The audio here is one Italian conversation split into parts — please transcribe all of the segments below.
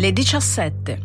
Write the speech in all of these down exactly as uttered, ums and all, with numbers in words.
le diciassette.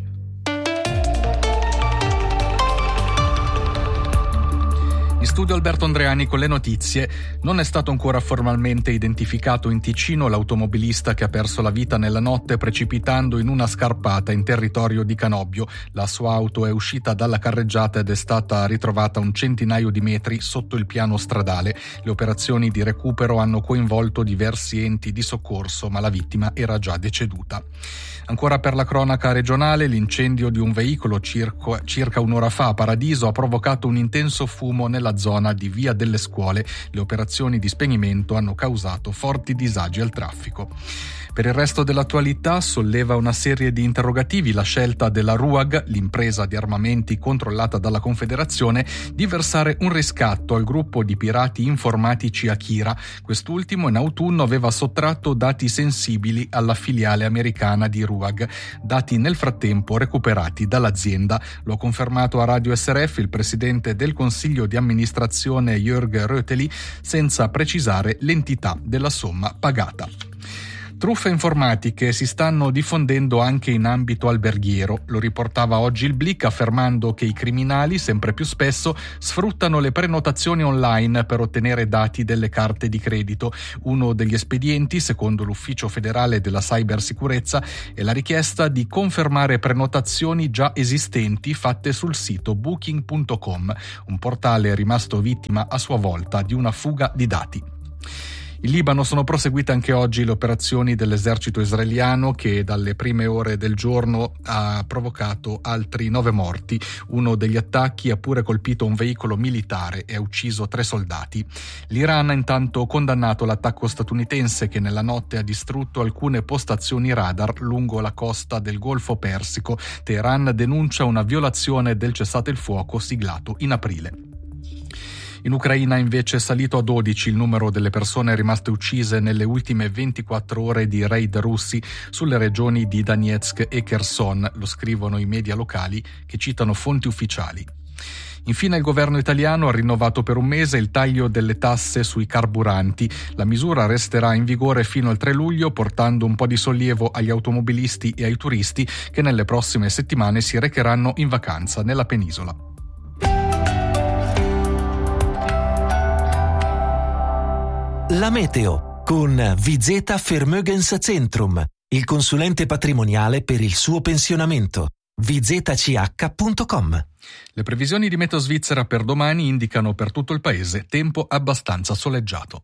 In studio Alberto Andreani con le notizie. Non è stato ancora formalmente identificato in Ticino l'automobilista che ha perso la vita nella notte precipitando in una scarpata in territorio di Canobbio. La sua auto è uscita dalla carreggiata ed è stata ritrovata un centinaio di metri sotto il piano stradale. Le operazioni di recupero hanno coinvolto diversi enti di soccorso, ma la vittima era già deceduta. Ancora per la cronaca regionale, l'incendio di un veicolo circa, circa un'ora fa a Paradiso ha provocato un intenso fumo nella zona di Via delle Scuole. Le operazioni di spegnimento hanno causato forti disagi al traffico. Per il resto dell'attualità solleva una serie di interrogativi la scelta della R U A G, l'impresa di armamenti controllata dalla Confederazione, di versare un riscatto al gruppo di pirati informatici Akira. Quest'ultimo in autunno aveva sottratto dati sensibili alla filiale americana di R U A G, dati nel frattempo recuperati dall'azienda. Lo ha confermato a Radio S R F il presidente del Consiglio di amministrazione Jörg Röteli, senza precisare l'entità della somma pagata. Truffe informatiche si stanno diffondendo anche in ambito alberghiero. Lo riportava oggi il Blick affermando che i criminali sempre più spesso sfruttano le prenotazioni online per ottenere dati delle carte di credito. Uno degli espedienti, secondo l'Ufficio federale della cybersicurezza, è la richiesta di confermare prenotazioni già esistenti fatte sul sito booking punto com, un portale rimasto vittima a sua volta di una fuga di dati. In Libano sono proseguite anche oggi le operazioni dell'esercito israeliano che dalle prime ore del giorno ha provocato altri nove morti. Uno degli attacchi ha pure colpito un veicolo militare e ha ucciso tre soldati. L'Iran ha intanto condannato l'attacco statunitense che nella notte ha distrutto alcune postazioni radar lungo la costa del Golfo Persico. Teheran denuncia una violazione del cessate il fuoco siglato in aprile. In Ucraina invece è salito a dodici il numero delle persone rimaste uccise nelle ultime ventiquattro ore di raid russi sulle regioni di Donetsk e Kherson, lo scrivono i media locali che citano fonti ufficiali. Infine il governo italiano ha rinnovato per un mese il taglio delle tasse sui carburanti. La misura resterà in vigore fino al tre luglio, portando un po' di sollievo agli automobilisti e ai turisti che nelle prossime settimane si recheranno in vacanza nella penisola. La meteo con Vizeta Vermögenscentrum, il consulente patrimoniale per il suo pensionamento. vizeta c h punto com. Le previsioni di Meteo Svizzera per domani indicano per tutto il paese tempo abbastanza soleggiato.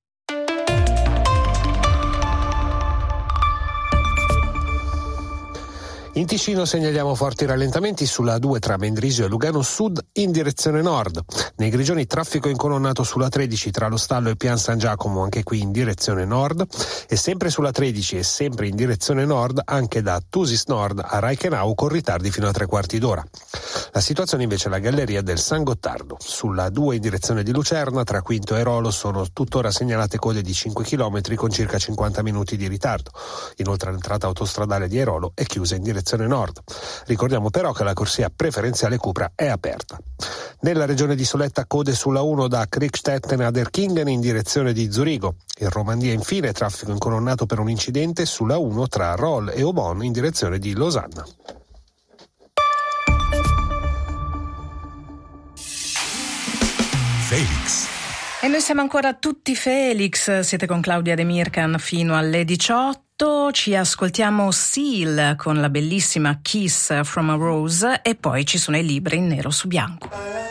In Ticino segnaliamo forti rallentamenti sulla A due tra Mendrisio e Lugano Sud in direzione nord. Nei Grigioni traffico incolonnato sulla tredici tra lo Stallo e Pian San Giacomo, anche qui in direzione nord, e sempre sulla tredici e sempre in direzione nord anche da Thusis Nord a Reichenau con ritardi fino a tre quarti d'ora. La situazione invece è la galleria del San Gottardo. Sulla A due in direzione di Lucerna tra Quinto e Rolo sono tuttora segnalate code di cinque chilometri con circa cinquanta minuti di ritardo. Inoltre l'entrata autostradale di Airolo è chiusa in direzione nord. Ricordiamo però che la corsia preferenziale Cupra è aperta. Nella regione di Soletta code sulla uno da Kriegstetten ad Erkingen in direzione di Zurigo. In Romandia infine traffico incolonnato per un incidente sulla uno tra Roll e Aubonne in direzione di Losanna. Felix. E noi siamo ancora tutti Felix, siete con Claudia De Mircan fino alle diciotto, ci ascoltiamo Seal con la bellissima Kiss from a Rose e poi ci sono i libri in nero su bianco.